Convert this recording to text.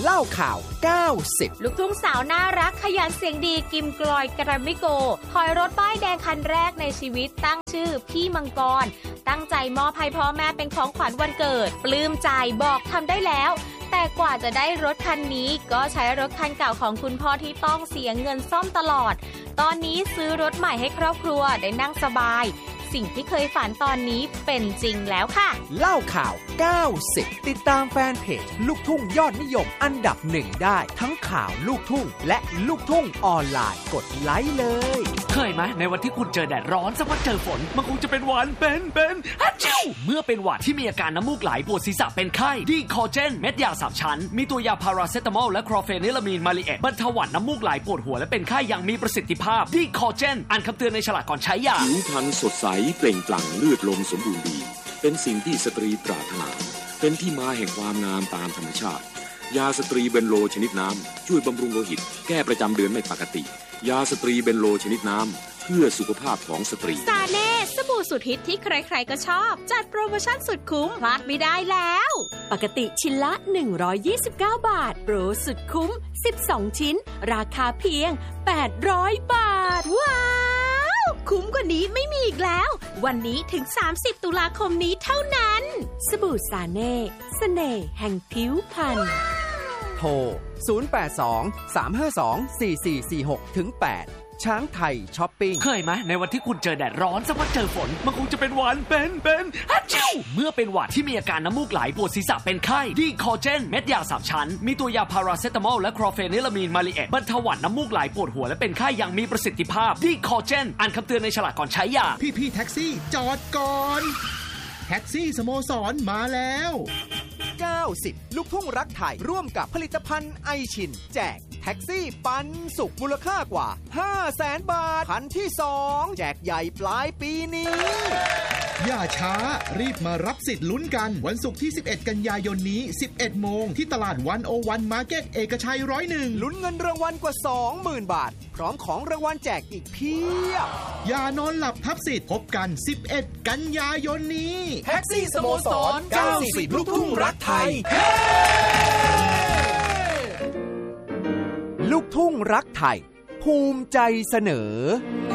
เล่าข่าว90 ลูกทุ่งสาวน่ารักขยันเสียงดีกิมกลอยกระมิโกถอยรถป้ายแดงคันแรกในชีวิตตั้งชื่อพี่มังกรตั้งใจมอบให้พ่อแม่เป็นของขวัญวันเกิดปลื้มใจบอกทำได้แล้วแต่กว่าจะได้รถคันนี้ก็ใช้รถคันเก่าของคุณพ่อที่ต้องเสียเงินซ่อมตลอดตอนนี้ซื้อรถใหม่ให้ครอบครัวได้นั่งสบายสิ่งที่เคยฝันตอนนี้เป็นจริงแล้วค่ะเล่าข่าว90ติดตามแฟนเพจลูกทุ่งยอดนิยมอันดับ1ได้ทั้งข่าวลูกทุ่งและลูกทุ่งออนไลน์กดไลค์เลยเคยไหมในวันที่คุณเจอแดดร้อนสักวันเจอฝนมันคงจะเป็นหวัดเป็นฮัจจิวเมื่อเป็นหวัดที่มีอาการน้ำมูกไหลปวดศีรษะเป็นไข้ดีคอเจนเม็ดยา3ชั้นมีตัวยาพาราเซตามอลและคลอร์เฟนิลามีนมาลิเอตบรรเทาหวัดน้ำมูกไหลปวดหัวและเป็นไข้อย่างมีประสิทธิภาพดีคอเจนอ่านคำเตือนในฉลากก่อนใช้ยาผิวพรรณสดใสเปล่งปลั่งเลือดลมสมบูรณ์ดีเป็นสิ่งที่สตรีปรารถนาเป็นที่มาแห่งความงามตามธรรมชาติยาสตรีเบนโลชนิดน้ำช่วยบำรุงโลหิตแก้ประจำเดือนไม่ปกติยาสตรีเบนโลชนิดน้ำเพื่อสุขภาพของสตรีซาเน่สบู่สุดฮิตที่ใครๆก็ชอบจัดโปรโมชั่นสุดคุ้มพลาดไม่ได้แล้วปกติชิ้นละ129 บาทโปรสุดคุ้ม12ชิ้นราคาเพียง800 บาทว้าวคุ้มกว่านี้ไม่มีอีกแล้ววันนี้ถึง30ตุลาคมนี้เท่านั้นสบู่ซาเน่เสน่ห์แห่งผิวพรรณโทร082-352-4446-8ช้างไทยช้อปปิ้งเคยไหมในวันที่คุณเจอแดดร้อนสักวันเจอฝนมันคงจะเป็นหวัดเป็นฮัจจิวเมื่อเป็นหวัดที่มีอาการน้ำมูกไหลปวดศีรษะเป็นไข้ดีคอเจนเม็ดยา3ชั้นมีตัวยาพาราเซตามอลและคลอร์เฟนิลามีนมาลิเอตบรรเทาหวัดน้ำมูกไหลปวดหัวและเป็นไข้อย่างมีประสิทธิภาพดีคอเจนอ่านคำเตือนในฉลากก่อนใช้ยาพี่แท็กซี่จอดก่อนแท็กซี่สโมสรมาแล้ว 90ลูกทุ่งรักไทยร่วมกับผลิตภัณฑ์ไอชินแจกแท็กซี่ปันสุขมูลค่ากว่า 500,000 บาทคันที่2แจกใหญ่ปลายปีนี้อย่าช้ารีบมารับสิทธิ์ลุ้นกันวันศุกร์ที่11กันยายนนี้ 11 โมงที่ตลาด101 Market เอกชัย101 ลุ้นเงินรางวัลกว่า 20,000 บาทพร้อมของรางวัลแจกอีกเพียบอย่านอนหลับทับสิทธิ์พบกัน11กันยายนนี้แท็กซี่สโมสร90ลูกทุ่งรักไทยลูกทุ่งรักไทยภูมิใจเสนอ